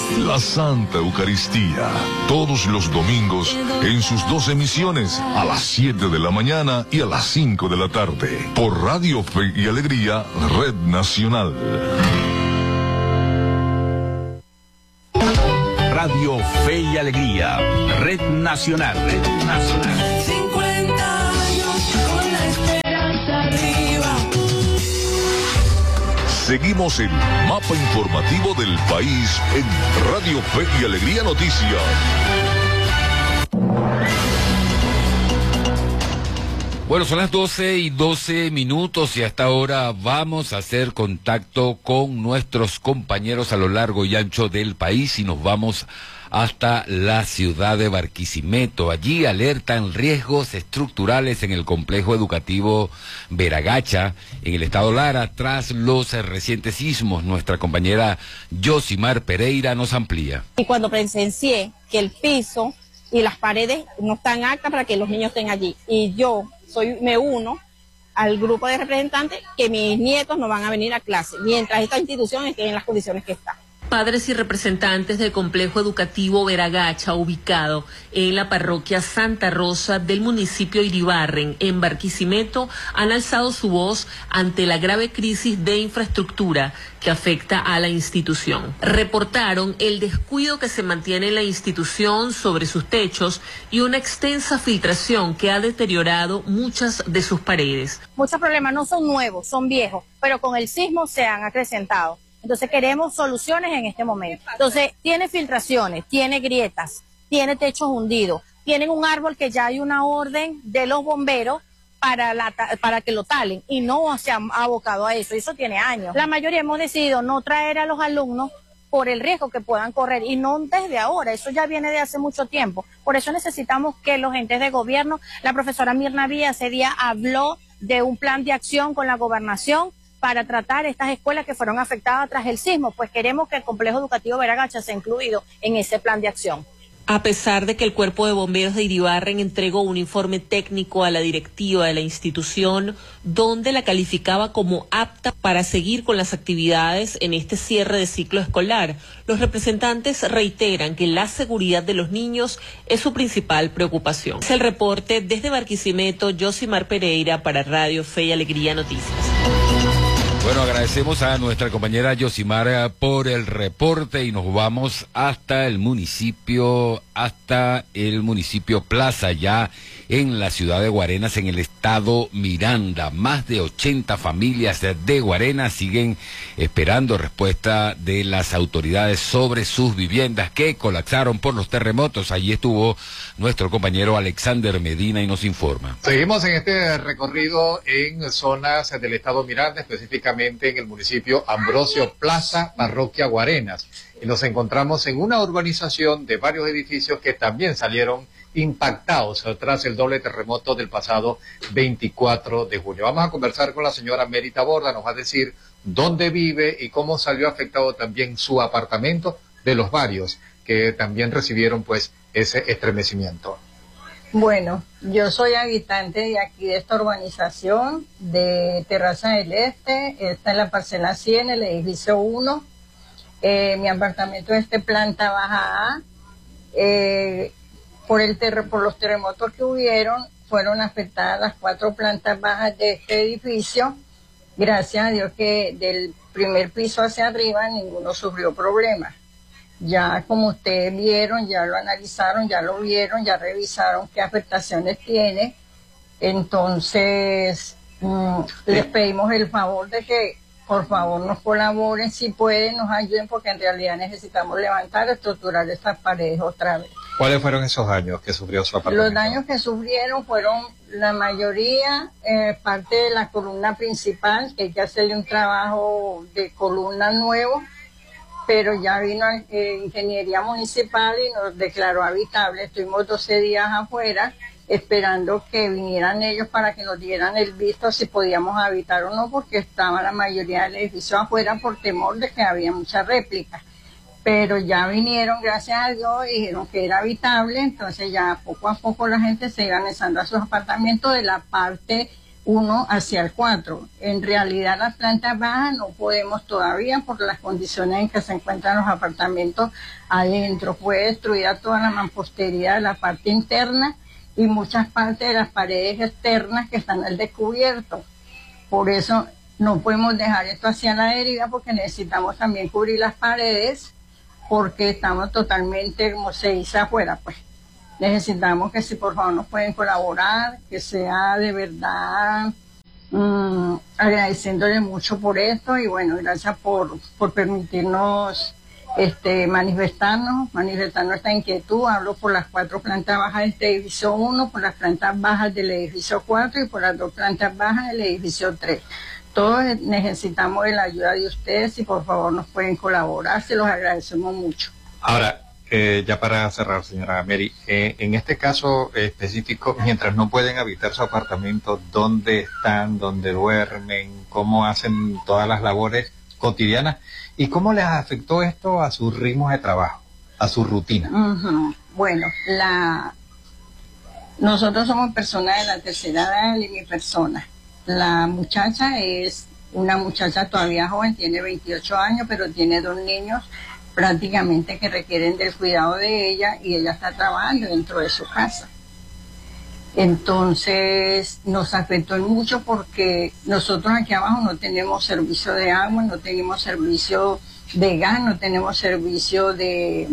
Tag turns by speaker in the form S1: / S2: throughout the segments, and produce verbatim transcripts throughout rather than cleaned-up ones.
S1: La Santa Eucaristía, todos los domingos en sus dos emisiones, a las siete de la mañana y a las cinco de la tarde, por Radio Fe y Alegría, Red Nacional.
S2: Radio Fe y Alegría, Red Nacional, Red Nacional.
S3: cincuenta años con la esperanza arriba.
S1: Seguimos el mapa informativo del país en Radio Fe y Alegría Noticias.
S4: Bueno, son las doce y doce minutos y hasta ahora vamos a hacer contacto con nuestros compañeros a lo largo y ancho del país y nos vamos hasta la ciudad de Barquisimeto. Allí alertan riesgos estructurales en el complejo educativo Veragacha, en el estado Lara, tras los recientes sismos. Nuestra compañera Yosimar Pereira nos amplía.
S5: Y cuando presencié que el piso y las paredes no están aptas para que los niños estén allí, y yo soy me uno al grupo de representantes que mis nietos no van a venir a clase mientras esta institución esté en las condiciones que está.
S6: Padres y representantes del complejo educativo Veragacha, ubicado en la parroquia Santa Rosa del municipio Iribarren, en Barquisimeto, han alzado su voz ante la grave crisis de infraestructura que afecta a la institución. Reportaron el descuido que se mantiene en la institución sobre sus techos y una extensa filtración que ha deteriorado muchas de sus paredes.
S5: Muchos problemas no son nuevos, son viejos, pero con el sismo se han acrecentado. Entonces queremos soluciones en este momento. Entonces tiene filtraciones, tiene grietas, tiene techos hundidos, tienen un árbol que ya hay una orden de los bomberos para, la, para que lo talen y no se han abocado a eso. Eso tiene años. La mayoría hemos decidido no traer a los alumnos por el riesgo que puedan correr y no desde ahora, eso ya viene de hace mucho tiempo. Por eso necesitamos que los entes de gobierno, la profesora Mirna Vía ese día habló de un plan de acción con la gobernación para tratar estas escuelas que fueron afectadas tras el sismo, pues queremos que el complejo educativo Veragacha sea incluido en ese plan de acción.
S6: A pesar de que el Cuerpo de Bomberos de Iribarren entregó un informe técnico a la directiva de la institución, donde la calificaba como apta para seguir con las actividades en este cierre de ciclo escolar, los representantes reiteran que la seguridad de los niños es su principal preocupación. Es el reporte desde Barquisimeto, Yosimar Pereira para Radio Fe y Alegría Noticias.
S4: Bueno, agradecemos a nuestra compañera Yosimar por el reporte y nos vamos hasta el municipio, hasta el municipio Plaza, ya en la ciudad de Guarenas, en el estado Miranda. Más de ochenta familias de Guarenas siguen esperando respuesta de las autoridades sobre sus viviendas que colapsaron por los terremotos. Allí estuvo nuestro compañero Alexander Medina y nos informa.
S7: Seguimos en este recorrido en zonas del estado Miranda, específicamente en el municipio Ambrosio Plaza, parroquia Guarenas. Y nos encontramos en una urbanización de varios edificios que también salieron impactados tras el doble terremoto del pasado veinticuatro de junio. Vamos a conversar con la señora Mérita Borda, nos va a decir dónde vive y cómo salió afectado también su apartamento, de los varios que también recibieron pues ese estremecimiento.
S8: Bueno, yo soy habitante de aquí de esta urbanización de Terraza del Este, está en la parcela cien, el edificio uno, eh, mi apartamento es de planta baja A, eh, por, el ter por los terremotos que hubieron, fueron afectadas las cuatro plantas bajas de este edificio, gracias a Dios que del primer piso hacia arriba ninguno sufrió problemas. Ya como ustedes vieron, ya lo analizaron, ya lo vieron, ya revisaron qué afectaciones tiene. Entonces, mmm, les pedimos el favor de que por favor nos colaboren, si pueden, nos ayuden, porque en realidad necesitamos levantar, estructurar estas paredes otra vez.
S7: ¿Cuáles fueron esos daños que sufrió su apartamento?
S8: Los daños que sufrieron fueron la mayoría eh, parte de la columna principal, que hay que hacerle un trabajo de columna nuevo, pero ya vino eh, Ingeniería Municipal y nos declaró habitable. Estuvimos doce días afuera esperando que vinieran ellos para que nos dieran el visto si podíamos habitar o no, porque estaba la mayoría del edificio afuera por temor de que había muchas réplicas. Pero ya vinieron, gracias a Dios, y dijeron que era habitable, entonces ya poco a poco la gente se iba anexando a sus apartamentos de la parte uno hacia el cuatro. En realidad las plantas bajas no podemos todavía por las condiciones en que se encuentran los apartamentos adentro. Fue destruida toda la mampostería de la parte interna y muchas partes de las paredes externas que están al descubierto. Por eso no podemos dejar esto hacia la deriva porque necesitamos también cubrir las paredes porque estamos totalmente, como se dice, afuera, pues. Necesitamos que si por favor nos pueden colaborar, que sea de verdad mmm, agradeciéndole mucho por esto y bueno, gracias por, por permitirnos este, manifestarnos, manifestar nuestra inquietud. Hablo por las cuatro plantas bajas de este edificio uno, por las plantas bajas del edificio cuatro y por las dos plantas bajas del edificio tres. Todos necesitamos de la ayuda de ustedes y por favor nos pueden colaborar, se los agradecemos mucho.
S7: Ahora, Eh, ya para cerrar, señora Mary, eh, en este caso específico, mientras no pueden habitar su apartamento, ¿dónde están? ¿Dónde duermen? ¿Cómo hacen todas las labores cotidianas? ¿Y cómo les afectó esto a sus ritmos de trabajo, a su rutina?
S8: Uh-huh. Bueno, la nosotros somos personas de la tercera edad y mi persona. La muchacha es una muchacha todavía joven, tiene veintiocho años, pero tiene dos niños prácticamente que requieren del cuidado de ella y ella está trabajando dentro de su casa. Entonces nos afectó mucho porque nosotros aquí abajo no tenemos servicio de agua, no tenemos servicio de gas, no tenemos servicio de,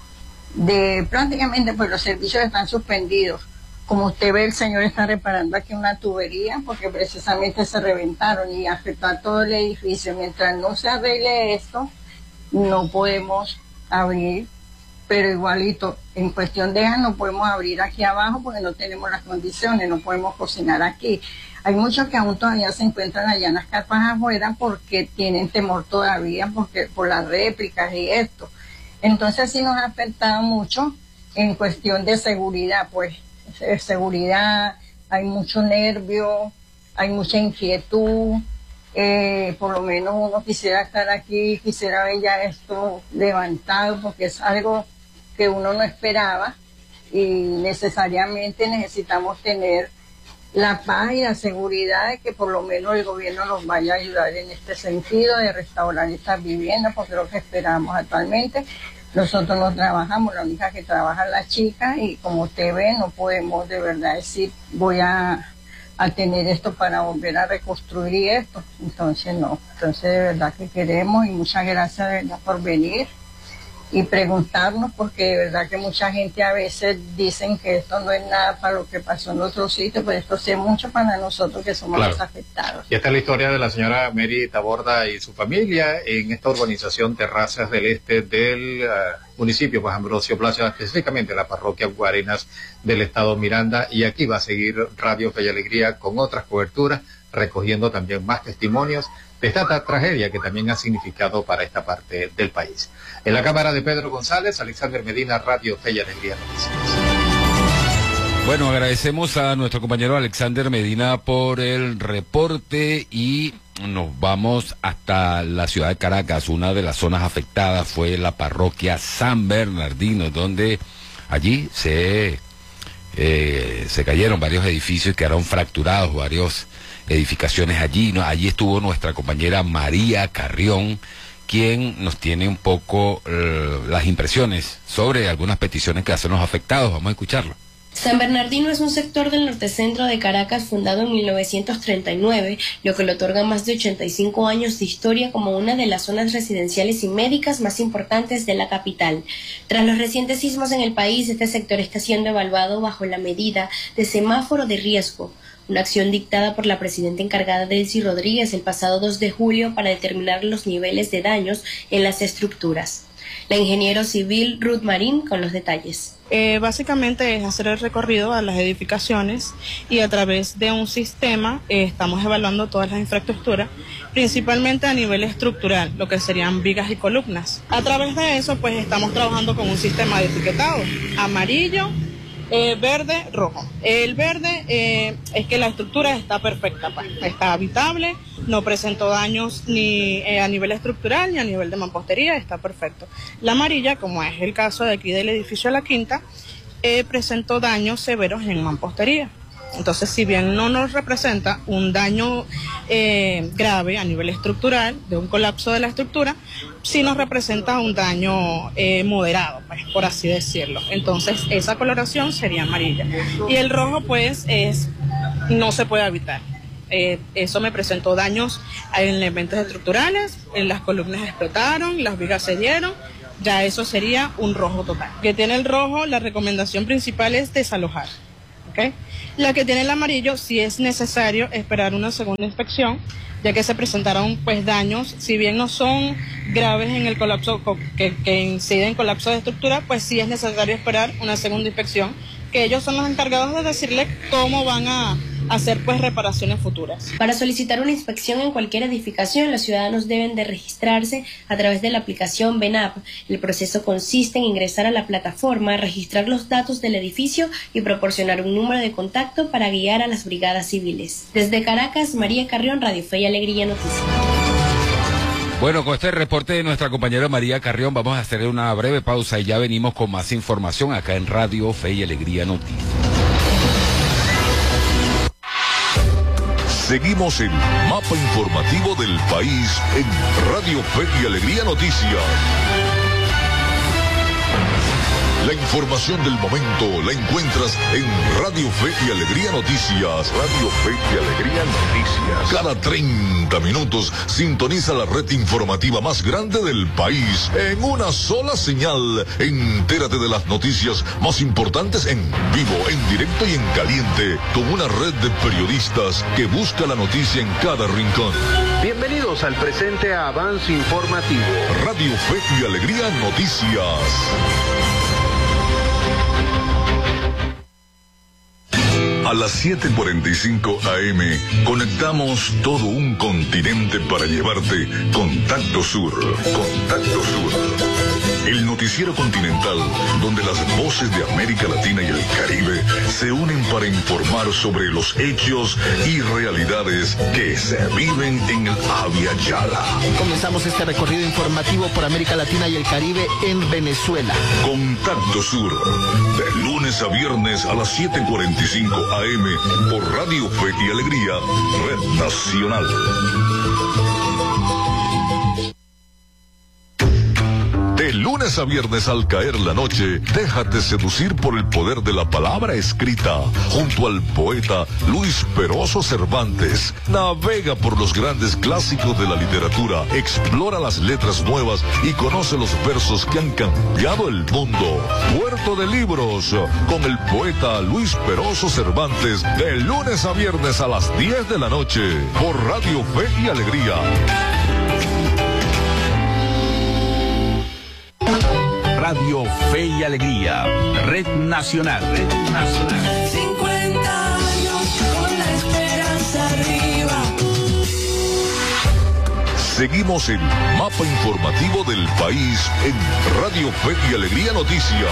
S8: de prácticamente pues los servicios están suspendidos. Como usted ve, el señor está reparando aquí una tubería porque precisamente se reventaron y afectó a todo el edificio. Mientras no se arregle esto, no podemos abrir, pero igualito, en cuestión de gas no podemos abrir aquí abajo porque no tenemos las condiciones, no podemos cocinar aquí. Hay muchos que aún todavía se encuentran allá en las carpas afuera porque tienen temor todavía porque por las réplicas y esto. Entonces sí nos ha afectado mucho en cuestión de seguridad, pues, de seguridad, hay mucho nervio, hay mucha inquietud. Eh, por lo menos uno quisiera estar aquí, quisiera ver ya esto levantado porque es algo que uno no esperaba y necesariamente necesitamos tener la paz y la seguridad de que por lo menos el gobierno nos vaya a ayudar en este sentido de restaurar estas viviendas porque es lo que esperamos actualmente. Nosotros no trabajamos, la única que trabaja es la chica y como usted ve no podemos de verdad decir voy a a tener esto para volver a reconstruir esto, entonces no, entonces de verdad que queremos y muchas gracias de verdad por venir y preguntarnos porque de verdad que mucha gente a veces dicen que esto no es nada para lo que pasó en otros sitios, pero esto sí es mucho para nosotros que somos
S7: Claro.
S8: los afectados.
S7: Y esta es la historia de la señora Mary Taborda y su familia en esta urbanización Terrazas del Este del uh, municipio pues Ambrosio Plaza, específicamente la parroquia Guarenas del estado Miranda. Y aquí va a seguir Radio Fe y Alegría con otras coberturas, recogiendo también más testimonios de esta tra- tragedia que también ha significado para esta parte del país. En la cámara de Pedro González, Alexander Medina, Radio Fe y Alegría Noticias.
S4: Bueno, agradecemos a nuestro compañero Alexander Medina por el reporte y nos vamos hasta la ciudad de Caracas. Una de las zonas afectadas fue la parroquia San Bernardino, donde allí se, eh, se cayeron varios edificios y quedaron fracturados varios edificaciones allí, ¿no? Allí estuvo nuestra compañera María Carrión, quien nos tiene un poco eh, las impresiones sobre algunas peticiones que hacen los afectados. Vamos a escucharlo.
S9: San Bernardino es un sector del norte-centro de Caracas fundado en mil novecientos treinta y nueve, lo que le otorga más de ochenta y cinco años de historia como una de las zonas residenciales y médicas más importantes de la capital. Tras los recientes sismos en el país, este sector está siendo evaluado bajo la medida de semáforo de riesgo, una acción dictada por la presidenta encargada Delcy Rodríguez el pasado dos de julio para determinar los niveles de daños en las estructuras. La ingeniero civil Ruth Marín con los detalles.
S10: Eh, básicamente es hacer el recorrido a las edificaciones y a través de un sistema eh, estamos evaluando todas las infraestructuras, principalmente a nivel estructural, lo que serían vigas y columnas. A través de eso pues estamos trabajando con un sistema de etiquetado, amarillo, eh, verde, rojo. El verde eh, es que la estructura está perfecta, pues, está habitable, no presentó daños ni eh, a nivel estructural ni a nivel de mampostería, está perfecto. La amarilla, como es el caso de aquí del edificio La Quinta, eh, presentó daños severos en mampostería. Entonces, si bien no nos representa un daño eh, grave a nivel estructural, de un colapso de la estructura, sí nos representa un daño eh, moderado, pues, por así decirlo. Entonces, esa coloración sería amarilla. Y el rojo, pues, es no se puede evitar. Eh, eso me presentó daños en elementos estructurales, en las columnas explotaron, las vigas se dieron, ya eso sería un rojo total. Que tiene el rojo, la recomendación principal es desalojar. ¿Okay? La que tiene el amarillo, si es necesario esperar una segunda inspección, ya que se presentaron pues daños, si bien no son graves en el colapso, que, que inciden en colapso de estructura, pues sí es necesario esperar una segunda inspección, que ellos son los encargados de decirle cómo van a hacer pues reparaciones futuras.
S9: Para solicitar una inspección en cualquier edificación, los ciudadanos deben de registrarse a través de la aplicación VENAP. El proceso consiste en ingresar a la plataforma, registrar los datos del edificio y proporcionar un número de contacto para guiar a las brigadas civiles. Desde Caracas, María Carrión, Radio Fe y Alegría Noticias.
S4: Bueno, con este reporte de nuestra compañera María Carrión vamos a hacer una breve pausa y ya venimos con más información acá en Radio Fe y Alegría Noticias.
S1: Seguimos el mapa informativo del país en Radio Fe y Alegría Noticias. La información del momento la encuentras en Radio Fe y Alegría Noticias. Radio Fe y Alegría Noticias. Cada treinta minutos sintoniza la red informativa más grande del país en una sola señal. Entérate de las noticias más importantes en vivo, en directo y en caliente, con una red de periodistas que busca la noticia en cada rincón.
S11: Bienvenidos al presente avance informativo.
S1: Radio Fe y Alegría Noticias. A las siete cuarenta y cinco A M conectamos todo un continente para llevarte Contacto Sur. Contacto Sur. El noticiero continental donde las voces de América Latina y el Caribe se unen para informar sobre los hechos y realidades que se viven en el Abya Yala.
S12: Comenzamos este recorrido informativo por América Latina y el Caribe en Venezuela.
S1: Contacto Sur, de lunes a viernes a las siete cuarenta y cinco A M por Radio Fe y Alegría, Red Nacional. De lunes a viernes al caer la noche, déjate seducir por el poder de la palabra escrita. Junto al poeta Luis Peroso Cervantes, navega por los grandes clásicos de la literatura, explora las letras nuevas y conoce los versos que han cambiado el mundo. Puerto de Libros, con el poeta Luis Peroso Cervantes, de lunes a viernes a las diez de la noche, por Radio Fe y Alegría.
S2: Radio Fe y Alegría, Red Nacional, Red Nacional.
S3: cincuenta años con la esperanza arriba.
S1: Seguimos el mapa informativo del país en Radio Fe y Alegría Noticias.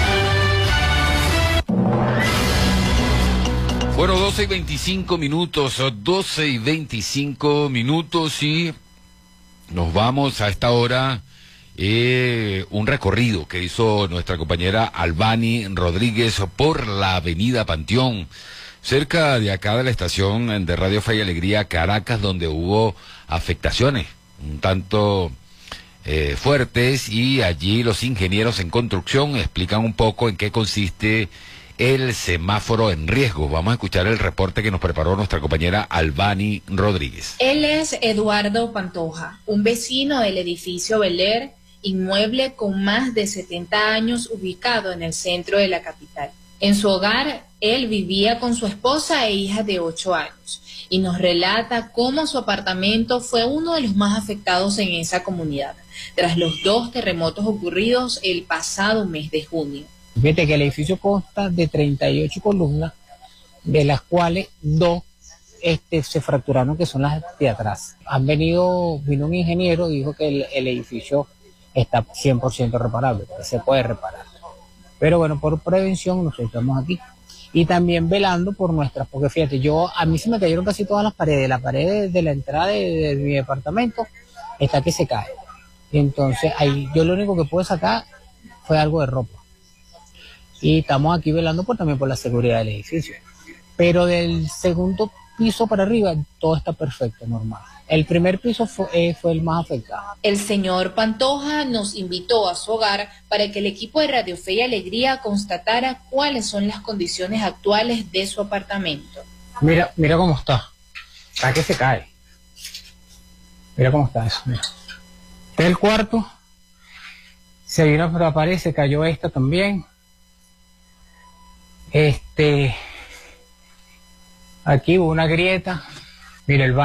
S4: Bueno, doce y veinticinco minutos, doce y veinticinco minutos y nos vamos a esta hora. Eh, un recorrido que hizo nuestra compañera Albany Rodríguez por la avenida Panteón, cerca de acá de la estación de Radio Fe y Alegría Caracas, donde hubo afectaciones un tanto eh, fuertes, y allí los ingenieros en construcción explican un poco en qué consiste el semáforo en riesgo. Vamos a escuchar el reporte que nos preparó nuestra compañera Albany Rodríguez.
S13: Él es Eduardo Pantoja, un vecino del edificio Bel Air, inmueble con más de setenta años ubicado en el centro de la capital. En su hogar, él vivía con su esposa e hija de ocho años y nos relata cómo su apartamento fue uno de los más afectados en esa comunidad, tras los dos terremotos ocurridos el pasado mes de junio.
S14: Fíjate que el edificio consta de treinta y ocho columnas, de las cuales dos este, se fracturaron, que son las de atrás. Han venido, vino un ingeniero y dijo que el, el edificio está cien por ciento reparable, que se puede reparar. Pero bueno, por prevención nosotros estamos aquí. Y también velando por nuestras, porque fíjate, yo a mí se me cayeron casi todas las paredes. La pared de la entrada de, de mi departamento está que se cae. Y entonces ahí yo lo único que pude sacar fue algo de ropa. Y estamos aquí velando por, también por la seguridad del edificio. pero del segundo piso para arriba todo está perfecto, normal. El primer piso fue, eh, fue el más afectado.
S13: El señor Pantoja nos invitó a su hogar para que el equipo de Radio Fe y Alegría constatara cuáles son las condiciones actuales de su apartamento.
S14: Mira, mira cómo está. Está que se cae. Mira cómo está eso. Mira. Este es el cuarto. Se vino por la pared, se cayó esta también. Este, aquí hubo una grieta. Mira el baño.